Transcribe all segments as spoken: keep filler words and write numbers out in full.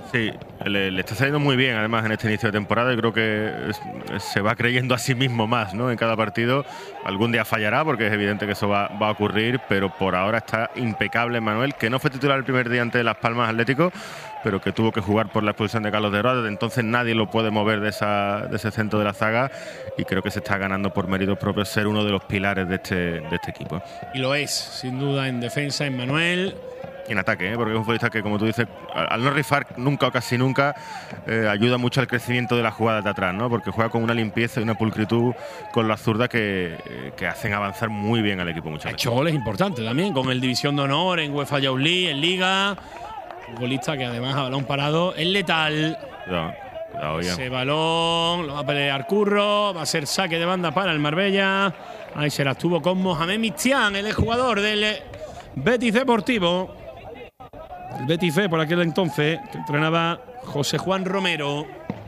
Sí, le, le está saliendo muy bien además en este inicio de temporada y creo que es, es, se va creyendo a sí mismo más, ¿no? En cada partido. Algún día fallará porque es evidente que eso va, va a ocurrir, pero por ahora está impecable Manuel, que no fue titular el primer día ante Las Palmas Atlético, pero que tuvo que jugar por la expulsión de Carlos de Roa. Desde entonces nadie lo puede mover de, esa, de ese centro de la zaga y creo que se está ganando por méritos propios ser uno de los pilares de este, de este equipo. Y lo es, sin duda, en defensa, en Manuel. En ataque, ¿eh? Porque es un futbolista que, como tú dices, al no rifar nunca o casi nunca, eh, ayuda mucho al crecimiento de las jugadas de atrás, ¿no? Porque juega con una limpieza y una pulcritud con la zurda que, eh, que hacen avanzar muy bien al equipo muchas ha veces. hecho goles importantes también, con el División de Honor en UEFA Youth League, en Liga. Futbolista que además a balón parado es letal. Cuidado, cuidado, ya. Ese balón lo va a pelear Curro, va a ser saque de banda para el Marbella. Ahí se la tuvo con Mohamed Mistián, el exjugador del Betis Deportivo. El Betis B por aquel entonces, que entrenaba José Juan Romero.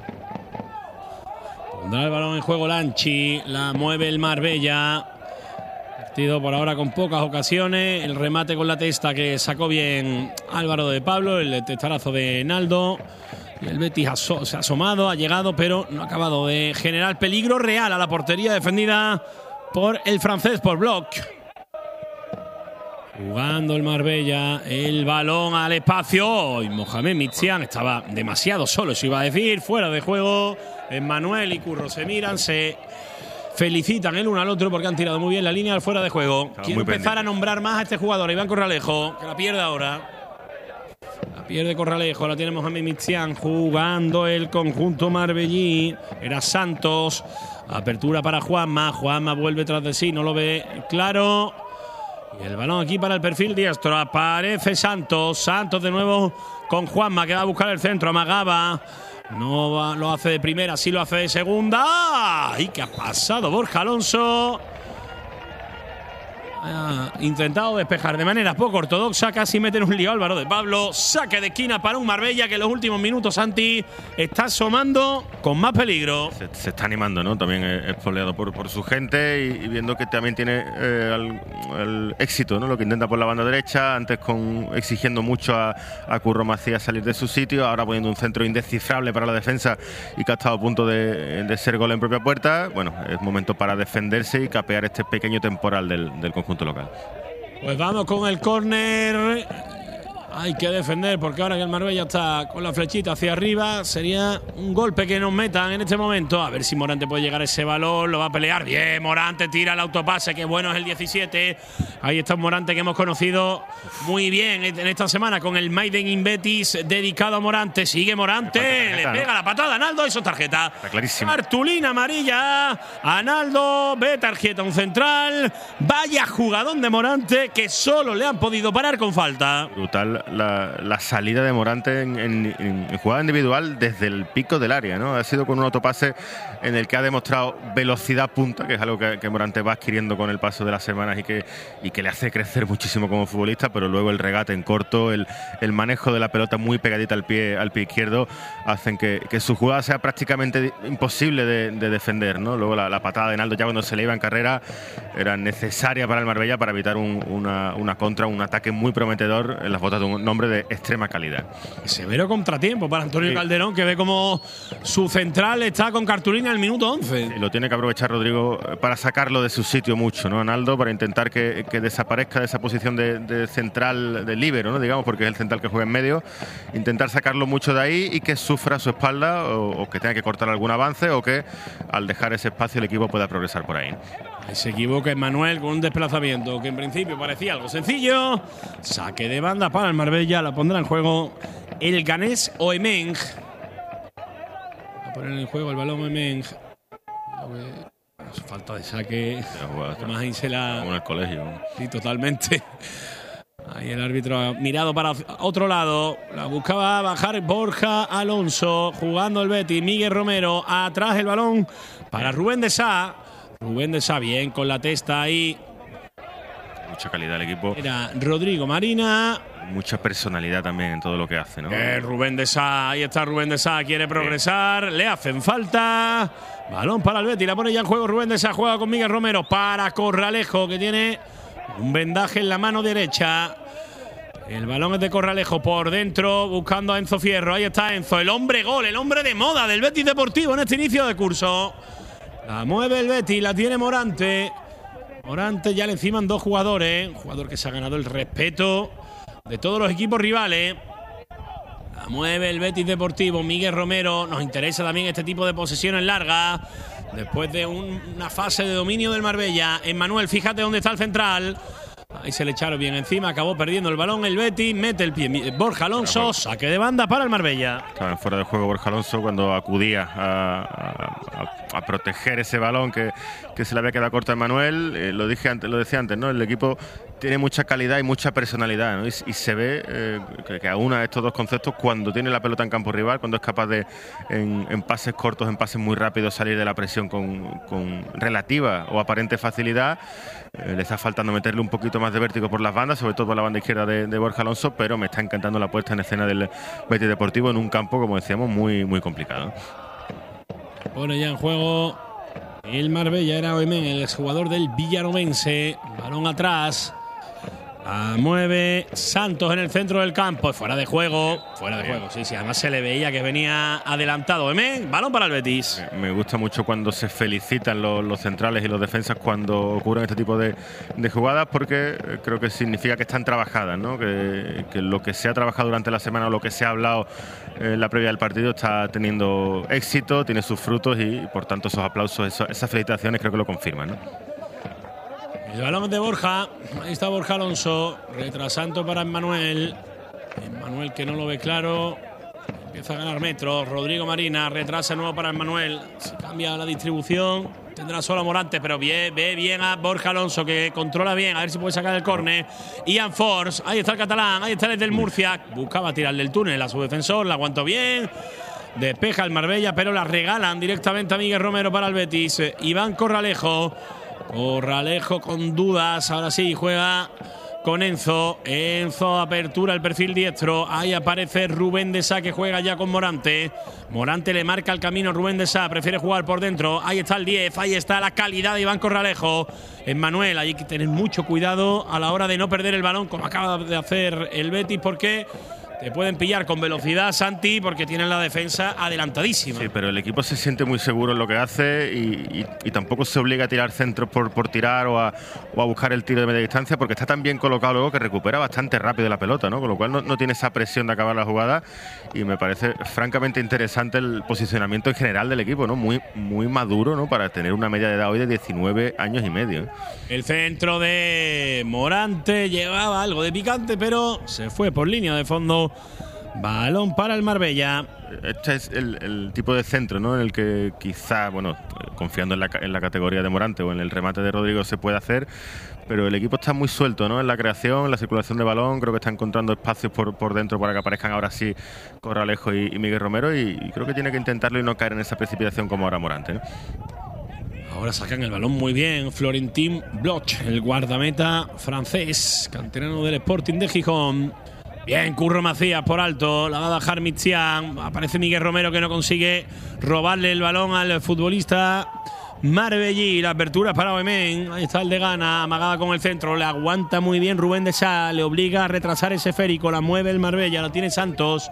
Pondrá el balón en juego Lanchi, la mueve el Marbella. Partido por ahora con pocas ocasiones. El remate con la testa que sacó bien Álvaro de Pablo, el testarazo de Naldo. Y el Betis aso se ha asomado, ha llegado, pero no ha acabado de generar peligro real a la portería defendida por el francés, por Bloch. Jugando el Marbella, el balón al espacio. Y Mohamed Mistián estaba demasiado solo, eso iba a decir. Fuera de juego. Emmanuel y Curro se miran, se felicitan el uno al otro porque han tirado muy bien la línea al fuera de juego. Estaba Quiero empezar pendiente. a nombrar más a este jugador, Iván Corralejo, que la pierde ahora. La pierde Corralejo, la tiene Mohamed Mistián jugando el conjunto marbellí. Era Santos. Apertura para Juanma. Juanma vuelve tras de sí, no lo ve claro. Y el balón aquí para el perfil diestro. Aparece Santos. Santos de nuevo con Juanma, que va a buscar el centro. Amagaba. No va, lo hace de primera, sí lo hace de segunda. ¿Y qué ha pasado? Borja Alonso ha intentado despejar de manera poco ortodoxa. Casi mete en un lío Álvaro de Pablo. Saque de esquina para un Marbella que en los últimos minutos, Santi, está asomando con más peligro. Se, se está animando, ¿no? También es espoleado por, por su gente y, y viendo que también tiene eh, el, el éxito, ¿no? Lo que intenta por la banda derecha, antes con exigiendo mucho a, a Curro Macías salir de su sitio, ahora poniendo un centro indescifrable para la defensa y que ha estado a punto de, de ser gol en propia puerta. Bueno, es momento para defenderse y capear este pequeño temporal del, del conjunto local. Pues vamos con el córner. Hay que defender porque ahora que el Marbella está con la flechita hacia arriba, sería un golpe que nos metan en este momento. A ver si Morante puede llegar a ese balón, lo va a pelear bien. Morante tira el autopase, que bueno es el diecisiete. Ahí está un Morante que hemos conocido muy bien en esta semana con el Maiden in Betis dedicado a Morante. Sigue Morante, tarjeta, le pega ¿no? la patada a Naldo, eso es tarjeta. Está clarísimo. Cartulina amarilla a Naldo, ve tarjeta un central. Vaya jugadón de Morante que solo le han podido parar con falta. Brutal la, la salida de Morante en, en, en jugada individual desde el pico del área, ¿no? Ha sido con un autopase en el que ha demostrado velocidad punta, que es algo que, que Morante va adquiriendo con el paso de las semanas y que, y que le hace crecer muchísimo como futbolista, pero luego el regate en corto, el, el manejo de la pelota muy pegadita al pie, al pie izquierdo, hacen que, que su jugada sea prácticamente imposible de, de defender, ¿no? Luego la, la patada de Naldo ya cuando se le iba en carrera era necesaria para el Marbella para evitar un, una, una contra, un ataque muy prometedor en las botas de un nombre de extrema calidad. Severo contratiempo para Antonio Sí. Calderón, que ve como su central está con cartulina al minuto once. Y lo tiene que aprovechar Rodrigo para sacarlo de su sitio mucho, ¿no? Naldo, para intentar que, que desaparezca de esa posición de, de central, de líbero, ¿no? Digamos, porque es el central que juega en medio. Intentar sacarlo mucho de ahí y que sufra su espalda o, o que tenga que cortar algún avance o que al dejar ese espacio el equipo pueda progresar por ahí. Se equivoca Emmanuel con un desplazamiento que en principio parecía algo sencillo. Saque de banda para el Marbella, la pondrá en juego el ganés Oemeng. Va a poner en juego el balón Oemeng. Falta de saque. Además ahí se la… Como en el colegio. Sí, totalmente. Ahí el árbitro ha mirado para otro lado. La buscaba bajar Borja Alonso. Jugando el Betis. Miguel Romero. Atrás el balón para Rubén de Sá. Rubén de Sá bien con la testa ahí. Mucha calidad el equipo. Era Rodrigo Marina. Mucha personalidad también en todo lo que hace, ¿no? Eh, Rubén de Sá. Ahí está Rubén de Sá. Quiere progresar. Le hacen falta. Balón para el Betis. La pone ya en juego Rubén de Sá. Juega con Miguel Romero para Corralejo, que tiene un vendaje en la mano derecha. El balón es de Corralejo por dentro, buscando a Enzo Fierro. Ahí está Enzo, el hombre gol, el hombre de moda del Betis Deportivo en este inicio de curso. La mueve el Betis, la tiene Morante. Morante ya le enciman dos jugadores. Un jugador que se ha ganado el respeto de todos los equipos rivales. La mueve el Betis Deportivo, Miguel Romero. Nos interesa también este tipo de posesiones largas. Después de un, una fase de dominio del Marbella. Emmanuel, fíjate dónde está el central. Ahí se le echaron bien encima, acabó perdiendo el balón el Betis, mete el pie. Borja Alonso, saque de banda para el Marbella. Estaba fuera de juego Borja Alonso cuando acudía a, a, a proteger ese balón que, que se le había quedado corto a Emmanuel. Eh, lo dije antes, lo decía antes, ¿no? El equipo tiene mucha calidad y mucha personalidad, ¿no? Y, y se ve eh, que, que aúna estos dos conceptos cuando tiene la pelota en campo rival, cuando es capaz de, en, en pases cortos, en pases muy rápidos, salir de la presión con, con relativa o aparente facilidad. Eh, le está faltando meterle un poquito más de vértigo por las bandas, sobre todo por la banda izquierda de, de Borja Alonso, pero me está encantando la puesta en escena del Betis Deportivo en un campo, como decíamos, muy, muy complicado. Pone ya en juego el Marbella, era Oemen, el exjugador del Villanovense. Balón atrás. La mueve Santos en el centro del campo. Fuera de juego. Fuera de juego, sí, sí. Además se le veía que venía adelantado. Oemen, balón para el Betis. Me gusta mucho cuando se felicitan los, los centrales y los defensas cuando ocurren este tipo de, de jugadas, porque creo que significa que están trabajadas, ¿no? Que, que lo que se ha trabajado durante la semana o lo que se ha hablado en la previa del partido está teniendo éxito, tiene sus frutos y por tanto esos aplausos, esos, esas felicitaciones creo que lo confirman, ¿no? El balón de Borja. Ahí está Borja Alonso. Retrasando para Emmanuel. Emmanuel que no lo ve claro. Empieza a ganar metros. Rodrigo Marina. Retrasa nuevo para Emmanuel. Se cambia la distribución. Tendrá solo a Morante, pero ve, ve bien a Borja Alonso, que controla bien. A ver si puede sacar el córner. Ian Force. Ahí está el catalán. Ahí está el del Murcia. Buscaba tirar del túnel a su defensor. La aguantó bien. Despeja el Marbella, pero la regalan directamente a Miguel Romero para el Betis. Iván Corralejo. Corralejo con dudas, ahora sí juega con Enzo. Enzo apertura el perfil diestro. Ahí aparece Rubén de Sá, que juega ya con Morante. Morante le marca el camino a Rubén de Sá, prefiere jugar por dentro. Ahí está el diez, ahí está la calidad de Iván Corralejo. Emmanuel, hay que tener mucho cuidado a la hora de no perder el balón, como acaba de hacer el Betis, porque te pueden pillar con velocidad, Santi, porque tienen la defensa adelantadísima. Sí, pero el equipo se siente muy seguro en lo que hace y, y, y tampoco se obliga a tirar centros por, por tirar o a, o a buscar el tiro de media distancia, porque está tan bien colocado luego que recupera bastante rápido la pelota, ¿no? Con lo cual no, no tiene esa presión de acabar la jugada y me parece francamente interesante el posicionamiento en general del equipo, ¿no? Muy, muy maduro, ¿no? Para tener una media de edad hoy de diecinueve años y medio. El centro de Morante llevaba algo de picante, pero se fue por línea de fondo. Balón para el Marbella. Este es el, el tipo de centro, ¿no? En el que quizá, bueno, confiando en la, en la categoría de Morante o en el remate de Rodrigo se puede hacer, pero el equipo está muy suelto, ¿no? En la creación, en la circulación de balón, creo que está encontrando espacios por, por dentro para que aparezcan ahora sí Corralejo y, y Miguel Romero y, y creo que tiene que intentarlo y no caer en esa precipitación como ahora Morante, ¿no? Ahora sacan el balón muy bien Florentin Bloch, el guardameta francés, canterano del Sporting de Gijón. Bien, Curro Macías por alto, la va a dejar Mitzian. Aparece Miguel Romero, que no consigue robarle el balón al futbolista Marbellí. La apertura para Oemen. Ahí está el de Gana, amagada con el centro. Le aguanta muy bien Rubén de Sá, le obliga a retrasar ese esférico. La mueve el Marbella, la tiene Santos.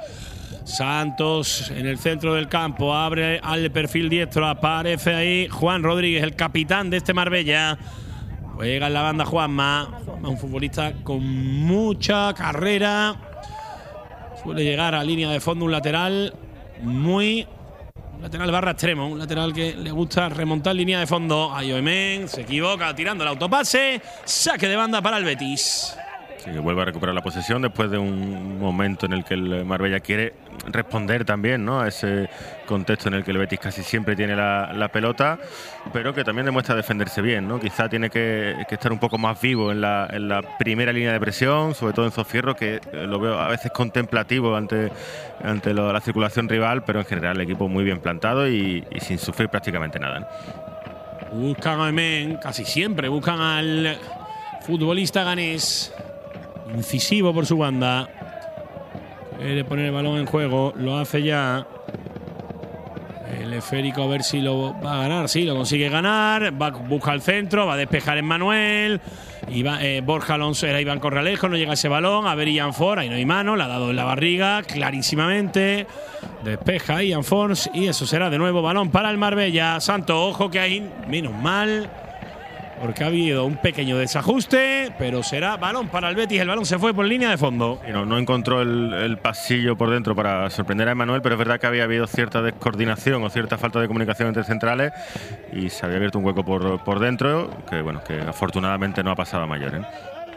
Santos en el centro del campo, abre al perfil diestro. Aparece ahí Juan Rodríguez, el capitán de este Marbella. Juega en la banda Juanma. Juanma, un futbolista con mucha carrera. Suele llegar a línea de fondo, un lateral muy... Un lateral barra extremo, un lateral que le gusta remontar línea de fondo. Ahí Oemen se equivoca tirando el autopase. Saque de banda para el Betis. Sí, que vuelve a recuperar la posesión después de un momento en el que el Marbella quiere responder también, ¿no? A ese contexto en el que el Betis casi siempre tiene la, la pelota, pero que también demuestra defenderse bien, ¿no? Quizá tiene que, que estar un poco más vivo en la, en la primera línea de presión, sobre todo en Enzo Fierro, que lo veo a veces contemplativo ante, ante lo, la circulación rival, pero en general el equipo muy bien plantado y, y sin sufrir prácticamente nada, ¿no? Buscan a Oemen, casi siempre buscan al futbolista ganés. Incisivo por su banda. Quiere poner el balón en juego. Lo hace ya. El esférico a ver si lo va a ganar. Sí, lo consigue ganar. Va, busca el centro, va a despejar en Manuel. Iba, eh, Borja Alonso era Iván Corralejo, no llega ese balón. A ver Ian Ford, ahí no hay mano, la ha dado en la barriga clarísimamente. Despeja Ian Ford y eso será de nuevo balón para el Marbella. Santo, ojo que hay, menos mal, porque ha habido un pequeño desajuste, pero será balón para el Betis. El balón se fue por línea de fondo. Y no, no encontró el, el pasillo por dentro para sorprender a Emanuel, pero es verdad que había habido cierta descoordinación o cierta falta de comunicación entre centrales y se había abierto un hueco por, por dentro, que bueno, que afortunadamente no ha pasado a mayor, ¿eh?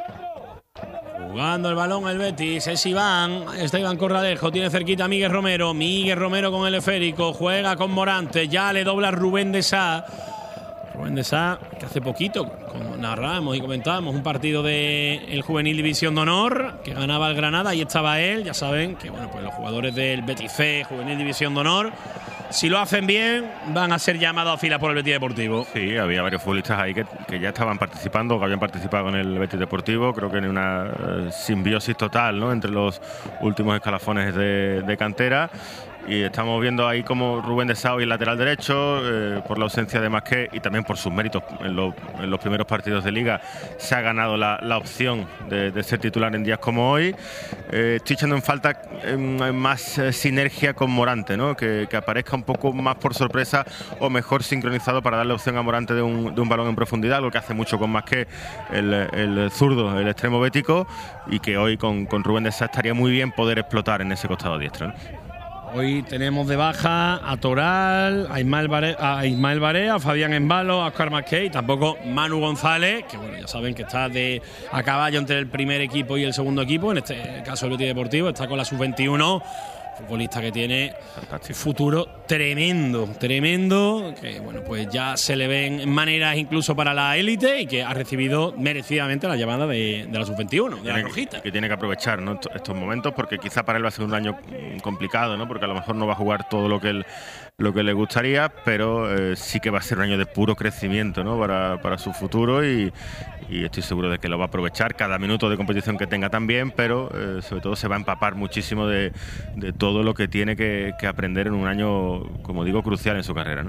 Jugando el balón el Betis, es Iván, está Iván Corralejo, tiene cerquita a Miguel Romero, Miguel Romero con el esférico, juega con Morante, ya le dobla Rubén de Sá. Rubén de Sá, que hace poquito, como narramos y comentábamos, un partido de el Juvenil División de Honor, que ganaba el Granada, ahí estaba él, ya saben que bueno, pues los jugadores del Betis C, Juvenil División de Honor, si lo hacen bien, van a ser llamados a fila por el Betis Deportivo. Sí, había varios futbolistas ahí que, que ya estaban participando, que habían participado en el Betis Deportivo, creo que en una uh, simbiosis total, ¿no?, entre los últimos escalafones de, de cantera. Y estamos viendo ahí como Rubén de Sá, el lateral derecho, eh, por la ausencia de Masqué y también por sus méritos en, lo, en los primeros partidos de Liga, se ha ganado la, la opción de, de ser titular en días como hoy. Eh, estoy echando en falta eh, más eh, sinergia con Morante, ¿no?, que, que aparezca un poco más por sorpresa o mejor sincronizado para darle opción a Morante de un, de un balón en profundidad, lo que hace mucho con Masqué, el, el zurdo, el extremo bético, y que hoy con, con Rubén de Sá estaría muy bien poder explotar en ese costado diestro, ¿no? Hoy tenemos de baja a Toral, a Ismael Barea, a, Ismael Barea, a Fabián Embalo, a Oscar Masqué y tampoco Manu González, que bueno, ya saben que está de a caballo entre el primer equipo y el segundo equipo, en este caso el Betis Deportivo, está con la sub veintiuno, futbolista que tiene un futuro tremendo, tremendo, que bueno, pues ya se le ven maneras incluso para la élite y que ha recibido merecidamente la llamada de, de la sub veintiuno, de la rojita. Que, que tiene que aprovechar, ¿no?, estos momentos, porque quizá para él va a ser un año complicado, ¿no?, porque a lo mejor no va a jugar todo lo que él, lo que le gustaría, pero eh, sí que va a ser un año de puro crecimiento, ¿no?, para, para su futuro y, y estoy seguro de que lo va a aprovechar cada minuto de competición que tenga también, pero eh, sobre todo se va a empapar muchísimo de, de todo lo que tiene que, que aprender en un año, como digo, crucial en su carrera, ¿no?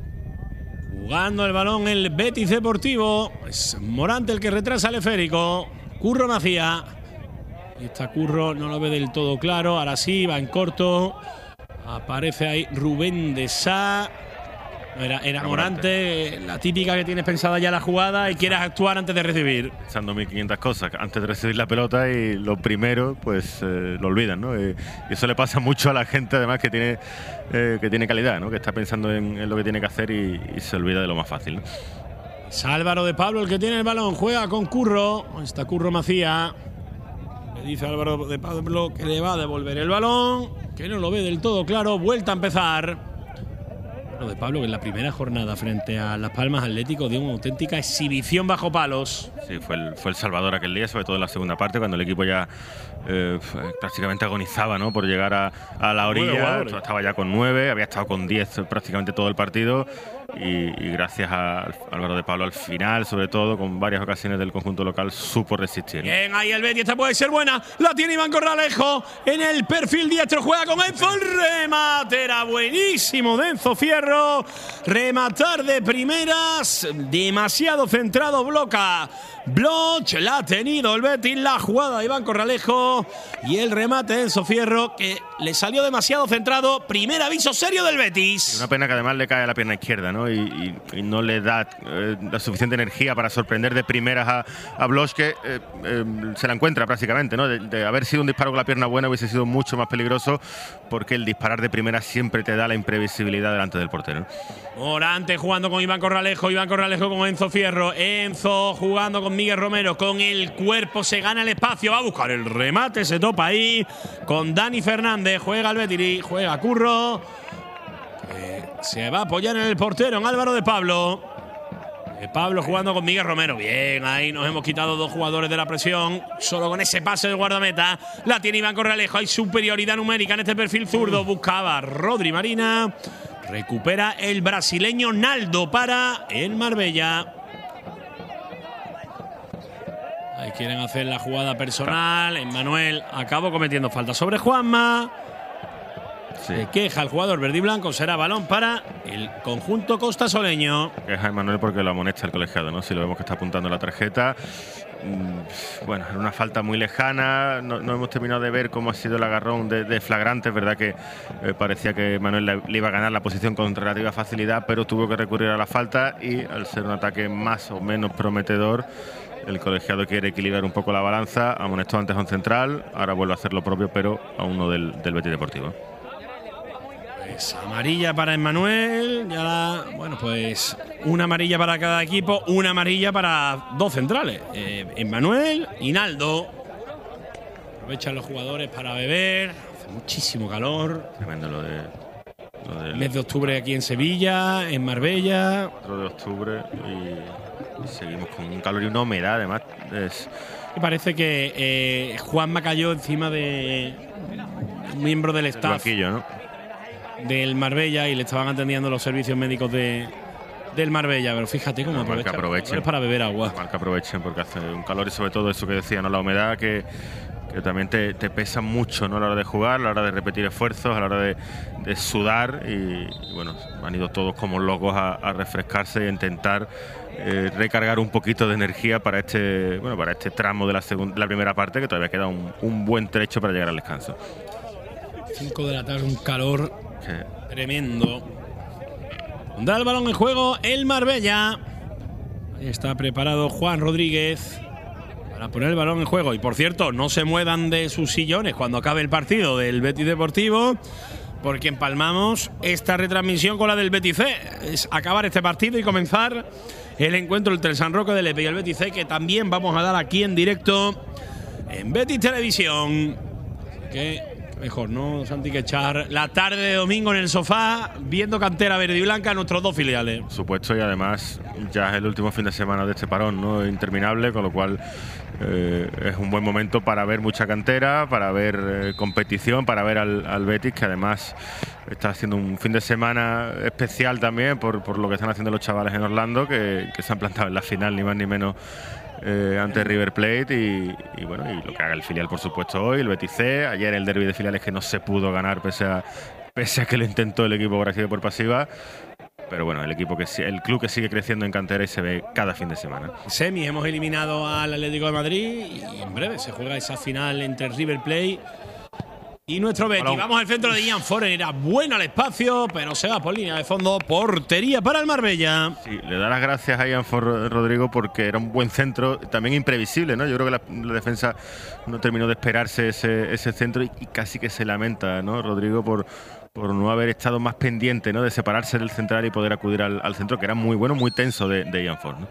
Jugando el balón el Betis Deportivo, es Morante el que retrasa el esférico, Curro Macía, y está Curro, no lo ve del todo claro, ahora sí, va en corto, aparece ahí Rubén de Sá. Era, era Morante, la típica que tienes pensada ya la jugada y quieres actuar antes de recibir. Pensando mil quinientas cosas antes de recibir la pelota y lo primero, pues eh, lo olvidan, ¿no? Y eso le pasa mucho a la gente, además, que tiene, eh, que tiene calidad, ¿no?, que está pensando en, en lo que tiene que hacer y, y se olvida de lo más fácil, ¿no? Es Álvaro de Pablo el que tiene el balón, juega con Curro, está Curro Macía. Le dice Álvaro de Pablo que le va a devolver el balón, que no lo ve del todo claro, vuelta a empezar. De Pablo, que en la primera jornada frente a Las Palmas Atlético dio una auténtica exhibición bajo palos. Sí, fue el, fue el salvador aquel día, sobre todo en la segunda parte, cuando el equipo ya eh, prácticamente agonizaba, ¿no?, por llegar a, a la orilla. Estaba ya con nueve, había estado con diez prácticamente todo el partido. Y, y gracias a Álvaro de Pablo al final, sobre todo, con varias ocasiones del conjunto local, supo resistir. Bien, ahí el Betis, esta puede ser buena. La tiene Iván Corralejo en el perfil diestro, juega con Enzo, el remate era buenísimo de Enzo Fierro. Rematar de primeras, demasiado centrado, bloca Bloch, la ha tenido el Betis, la jugada de Iván Corralejo y el remate de Enzo Fierro, que le salió demasiado centrado. Primer aviso serio del Betis. Una pena que además le cae a la pierna izquierda, ¿no? Y, y, y no le da eh, la suficiente energía para sorprender de primeras a, a Bloch, que eh, eh, se la encuentra prácticamente, ¿no? De, de haber sido un disparo con la pierna buena hubiese sido mucho más peligroso, porque el disparar de primeras siempre te da la imprevisibilidad delante del portero, ¿no? Morante jugando con Iván Corralejo, Iván Corralejo con Enzo Fierro, Enzo jugando con Miguel Romero, con el cuerpo se gana el espacio, va a buscar el remate, se topa ahí con Dani Fernández, juega el Betis, juega Curro, eh, se va a apoyar en el portero, en Álvaro de Pablo. De Pablo jugando con Miguel Romero, bien, ahí nos hemos quitado dos jugadores de la presión, solo con ese pase del guardameta, la tiene Iván Corralejo, hay superioridad numérica en este perfil zurdo, buscaba Rodri Marina, recupera el brasileño Naldo para el Marbella. Ahí quieren hacer la jugada personal. Emmanuel acabó cometiendo falta sobre Juanma. Sí. Se queja el jugador verde y blanco, será balón para el conjunto costasoleño. Queja Emanuel porque lo amonesta el colegiado, ¿no? Si lo vemos que está apuntando la tarjeta. Bueno, era una falta muy lejana, no, no hemos terminado de ver cómo ha sido el agarrón de, de flagrante. Es verdad que eh, parecía que Manuel le, le iba a ganar la posición con relativa facilidad, pero tuvo que recurrir a la falta y al ser un ataque más o menos prometedor, el colegiado quiere equilibrar un poco la balanza. Amonestó antes a un central, ahora vuelve a hacer lo propio, pero a uno del, del Betis Deportivo. Pues amarilla para Emmanuel, ya la, bueno, pues una amarilla para cada equipo, una amarilla para dos centrales, eh, Emmanuel y Naldo. Aprovechan los jugadores para beber, hace muchísimo calor. Tremendo lo de... Lo del mes de octubre aquí en Sevilla, en Marbella. cuatro de octubre y, y seguimos con un calor y una humedad, además. Es... Me parece que eh, Juanma cayó encima de un miembro del staff. El banquillo, ¿no? Del Marbella y le estaban atendiendo los servicios médicos de, del Marbella, pero fíjate cómo no, aprovechan, aprovechen para beber agua. Mal que aprovechen porque hace un calor y sobre todo eso que decían, ¿no? La humedad que, que también te, te pesa mucho, ¿no? A la hora de jugar, a la hora de repetir esfuerzos, a la hora de, de sudar y, y bueno, han ido todos como locos a, a refrescarse e intentar eh, recargar un poquito de energía para este, bueno, para este tramo de la, segunda, la primera parte, que todavía queda un, un buen trecho para llegar al descanso. cinco de la tarde, un calor sí. Tremendo. Da el balón en juego el Marbella. Ahí está preparado Juan Rodríguez para poner el balón en juego. Y por cierto, no se muevan de sus sillones cuando acabe el partido del Betis Deportivo, porque empalmamos esta retransmisión con la del Betis C. Es acabar este partido y comenzar el encuentro entre el San Roque de Lepe y el Betis C, que también vamos a dar aquí en directo en Betis Televisión. Que mejor, ¿no, Santi? Que echar la tarde de domingo en el sofá viendo cantera verde y blanca en nuestros dos filiales. Por supuesto, y además ya es el último fin de semana de este parón, ¿no? Interminable, con lo cual eh, es un buen momento para ver mucha cantera, para ver eh, competición, para ver al, al Betis, que además está haciendo un fin de semana especial también por, por lo que están haciendo los chavales en Orlando, que, que se han plantado en la final, ni más ni menos. Eh, ante River Plate y, y bueno, y lo que haga el filial, por supuesto, hoy, el Betis C. Ayer el derbi de filiales que no se pudo ganar pese a, pese a que lo intentó el equipo por activa y por pasiva. Pero bueno, el equipo que el club que sigue creciendo en cantera y se ve cada fin de semana. Semis, hemos eliminado al Atlético de Madrid y en breve se juega esa final entre River Plate y nuestro Betis. Balón. Vamos al centro de Ian Foren. Era bueno al espacio, pero se va por línea de fondo. Portería para el Marbella. Sí, le da las gracias a Ian Foren, Rodrigo, porque era un buen centro, también imprevisible, ¿no? Yo creo que la, la defensa no terminó de esperarse ese, ese centro y, y casi que se lamenta, ¿no, Rodrigo, por, por no haber estado más pendiente, ¿no? De separarse del central y poder acudir al, al centro, que era muy bueno, muy tenso de, de Ian Foren, ¿no?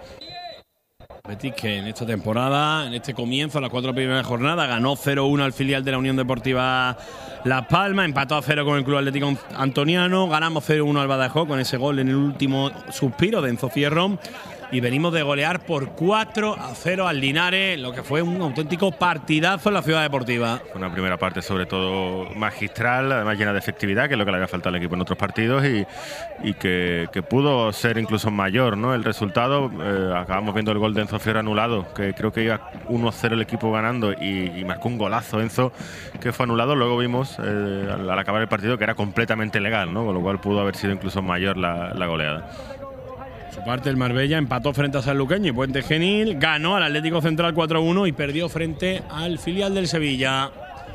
Betis, que en esta temporada, en este comienzo, las cuatro primeras jornadas, ganó cero uno al filial de la Unión Deportiva Las Palmas, empató a cero con el Club Atlético Antoniano, ganamos cero uno al Badajoz con ese gol en el último suspiro de Enzo Fierro. Y venimos de golear por cuatro a cero al Linares, lo que fue un auténtico partidazo en la Ciudad Deportiva. Fue una primera parte sobre todo magistral, además llena de efectividad, que es lo que le había faltado al equipo en otros partidos y, y que, que pudo ser incluso mayor, ¿no? El resultado, eh, acabamos viendo el gol de Enzo Fierro anulado, que creo que iba uno cero el equipo ganando y, y marcó un golazo Enzo, que fue anulado. Luego vimos eh, al, al acabar el partido que era completamente legal, ¿no? Con lo cual pudo haber sido incluso mayor la, la goleada. Por su parte, el Marbella empató frente a Sanluqueño y Puente Genil, ganó al Atlético Central cuatro uno y perdió frente al filial del Sevilla.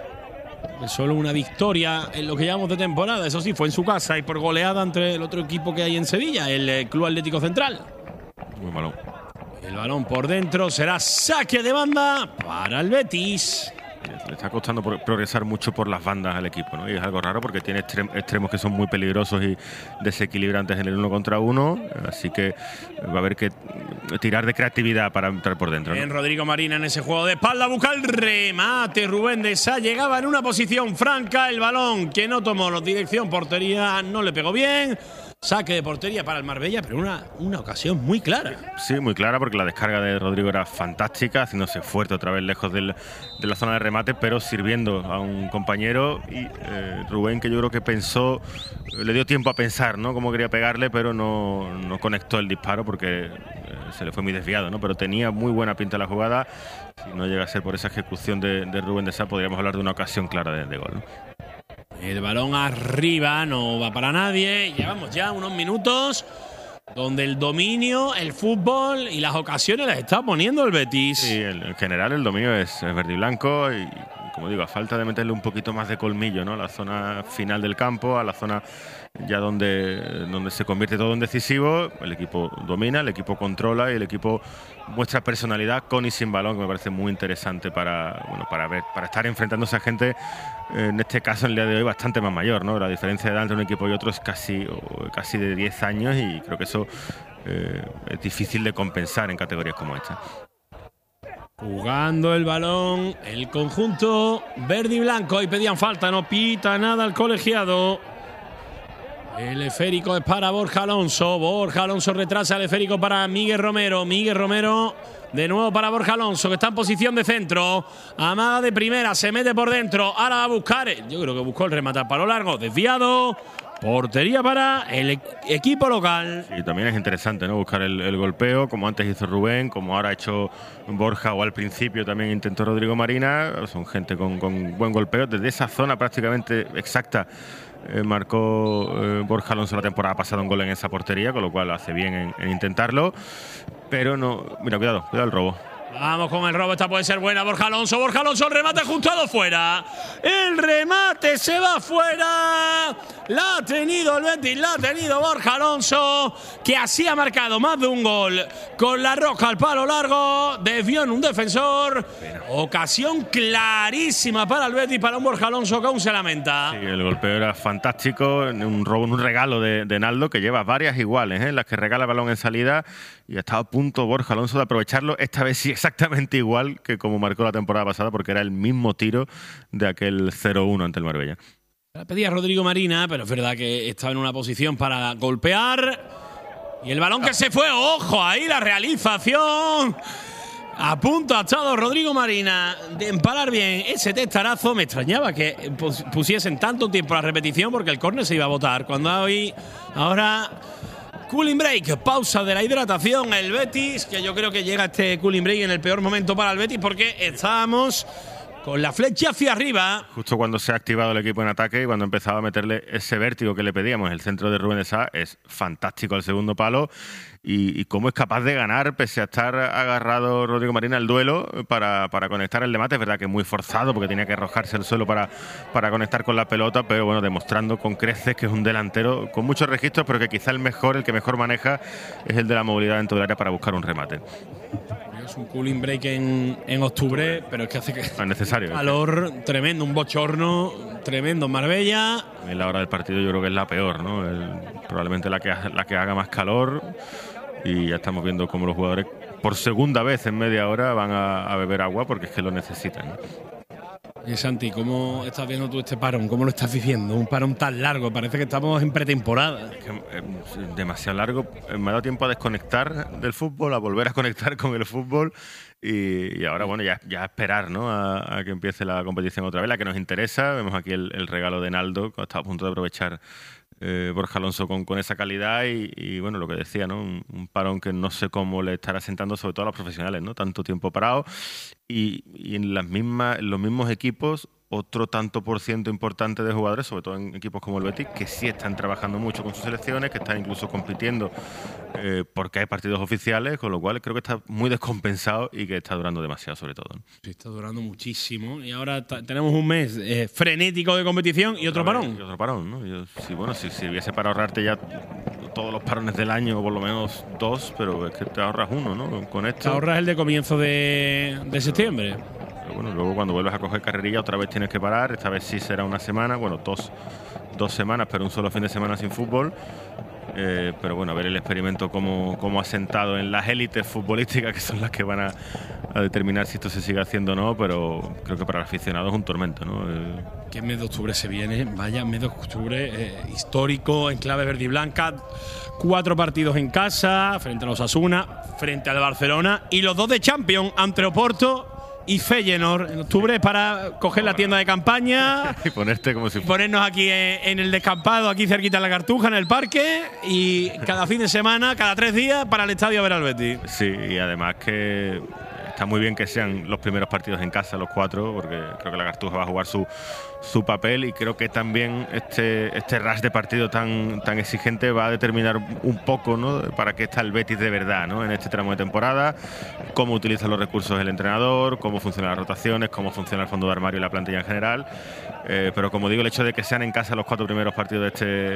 Solo una victoria en lo que llevamos de temporada, eso sí, fue en su casa y por goleada entre el otro equipo que hay en Sevilla, el Club Atlético Central. Muy malo. El balón por dentro, será saque de banda para el Betis. Le está costando progresar mucho por las bandas al equipo, ¿no? Y es algo raro porque tiene extremos que son muy peligrosos y desequilibrantes en el uno contra uno, así que va a haber que tirar de creatividad para entrar por dentro, ¿no? En Rodrigo Marina en ese juego de espalda, busca el remate, Rubén de Sá llegaba en una posición franca, el balón que no tomó la dirección portería, no le pegó bien. Saque de portería para el Marbella, pero una, una ocasión muy clara. Sí, muy clara, porque la descarga de Rodrigo era fantástica, haciéndose fuerte otra vez lejos del, de la zona de remate, pero sirviendo a un compañero. Y eh, Rubén, que yo creo que pensó, le dio tiempo a pensar, ¿no? Cómo quería pegarle, pero no, no conectó el disparo porque eh, se le fue muy desviado, ¿no? Pero tenía muy buena pinta la jugada. Si no llega a ser por esa ejecución de, de Rubén de Sá, podríamos hablar de una ocasión clara de, de gol, ¿no? El balón arriba, no va para nadie. Llevamos ya unos minutos donde el dominio, el fútbol y las ocasiones las está poniendo el Betis. Sí, en general el dominio es, es verde y blanco y, como digo, a falta de meterle un poquito más de colmillo, ¿no? A la zona final del campo, a la zona ya donde, donde se convierte todo en decisivo, el equipo domina, el equipo controla y el equipo muestra personalidad con y sin balón, que me parece muy interesante para, bueno, para ver, para estar enfrentándose a gente, en este caso en el día de hoy bastante más mayor, ¿no? La diferencia de edad entre un equipo y otro es casi, casi de diez años y creo que eso eh, es difícil de compensar en categorías como esta. Jugando el balón, el conjunto verde y blanco. Y pedían falta, no pita nada el colegiado. El esférico es para Borja Alonso. Borja Alonso retrasa el esférico para Miguel Romero. Miguel Romero de nuevo para Borja Alonso, que está en posición de centro. Amada de primera, se mete por dentro. Ahora va a buscar. Yo creo que buscó el remate para lo largo. Desviado. Portería para el equipo local. Y también es interesante, ¿no? Buscar el, el golpeo, como antes hizo Rubén, como ahora ha hecho Borja o al principio también intentó Rodrigo Marina. Son gente con, con buen golpeo. Desde esa zona prácticamente exacta eh, marcó eh, Borja Alonso la temporada pasada un gol en esa portería, con lo cual hace bien en, en intentarlo. Pero no… Mira, cuidado, cuidado el robo. Vamos con el robo, esta puede ser buena. Borja Alonso, Borja Alonso, el remate ajustado fuera. El remate se va fuera. La ha tenido el Betis, la ha tenido Borja Alonso, que así ha marcado más de un gol con la roja al palo largo. Desvió en un defensor. Ocasión clarísima para el Betis, para un Borja Alonso que aún se lamenta. Sí, el golpeo era fantástico. Un robo, un regalo de, de Naldo, que lleva varias iguales, ¿eh? Las que regala el balón en salida. Y ha estado a punto Borja Alonso de aprovecharlo, esta vez sí exactamente igual que como marcó la temporada pasada, porque era el mismo tiro de aquel cero uno ante el Marbella. La pedía Rodrigo Marina, pero es verdad que estaba en una posición para golpear. Y el balón que se fue, ¡ojo! Ahí la realización. A punto ha estado Rodrigo Marina de emparar bien ese testarazo. Me extrañaba que pusiesen tanto tiempo la repetición porque el córner se iba a botar. Cuando hoy, ahora… Cooling break, pausa de la hidratación, el Betis, que yo creo que llega este cooling break en el peor momento para el Betis porque estábamos con la flecha hacia arriba. Justo cuando se ha activado el equipo en ataque y cuando empezaba a meterle ese vértigo que le pedíamos, el centro de Rubén de Sá es fantástico al segundo palo. Y, y cómo es capaz de ganar, pese a estar agarrado Rodrigo Marina al duelo para, para conectar el remate. Es verdad que es muy forzado porque tenía que arrojarse al suelo para, para conectar con la pelota, pero bueno, demostrando con creces que es un delantero con muchos registros, pero que quizá el mejor, el que mejor maneja, es el de la movilidad dentro del área para buscar un remate. Es un cooling break en, en octubre, pero es que hace que es necesario. calor ¿eh? Tremendo, un bochorno tremendo en Marbella. En la hora del partido yo creo que es la peor, ¿no? El, probablemente la que, la que haga más calor. Y ya estamos viendo cómo los jugadores por segunda vez en media hora van a, a beber agua porque es que lo necesitan, ¿no? Y Santi, ¿cómo estás viendo tú este parón? ¿Cómo lo estás viviendo? Un parón tan largo, parece que estamos en pretemporada. Es que es demasiado largo. Me ha dado tiempo a desconectar del fútbol, a volver a conectar con el fútbol y, y ahora, bueno, ya, ya a esperar, ¿no? A, a que empiece la competición otra vez, la que nos interesa. Vemos aquí el, el regalo de Naldo, que está a punto de aprovechar Eh, Borja Alonso con, con esa calidad y, y bueno, lo que decía, ¿no? Un, un parón que no sé cómo le estará sentando sobre todo a los profesionales, ¿no? Tanto tiempo parado y, y en las mismas, en los mismos equipos otro tanto por ciento importante de jugadores, sobre todo en equipos como el Betis, que sí están trabajando mucho con sus selecciones, que están incluso compitiendo eh, porque hay partidos oficiales, con lo cual creo que está muy descompensado y que está durando demasiado sobre todo, ¿no? Sí, está durando muchísimo y ahora tenemos un mes eh, frenético de competición y otro parón. Y otro parón, ¿no? Yo, sí, bueno, si sirviese para ahorrarte ya todos los parones del año, o por lo menos dos, pero es que te ahorras uno, ¿no? Con esto… Te ahorras el de comienzo de, de septiembre. Pero bueno, luego cuando vuelves a coger carrerilla otra vez tienes que parar, esta vez sí será una semana, bueno, dos, dos semanas, pero un solo fin de semana sin fútbol. Eh, pero bueno, a ver el experimento cómo, cómo ha sentado en las élites futbolísticas, que son las que van a, a determinar si esto se sigue haciendo o no, pero creo que para el aficionado es un tormento, ¿no? Eh, ¿Qué mes de octubre se viene? Vaya, mes de octubre eh, histórico, en clave verde y blanca. Cuatro partidos en casa, frente a los Osasuna, frente al Barcelona y los dos de Champions, ante Oporto y Feyenoord en octubre, para coger la tienda de campaña y ponerte como si ponernos aquí en, en el descampado, aquí cerquita de la Cartuja, en el parque, y cada fin de semana, cada tres días, para el estadio a ver al Betis. Sí, y además que está muy bien que sean los primeros partidos en casa, los cuatro, porque creo que la Cartuja va a jugar su, su papel, y creo que también este, este rush de partido tan, tan exigente va a determinar un poco, ¿no?, para qué está el Betis de verdad, ¿no?, en este tramo de temporada, cómo utiliza los recursos el entrenador, cómo funcionan las rotaciones, cómo funciona el fondo de armario y la plantilla en general. Eh, pero como digo, el hecho de que sean en casa los cuatro primeros partidos de este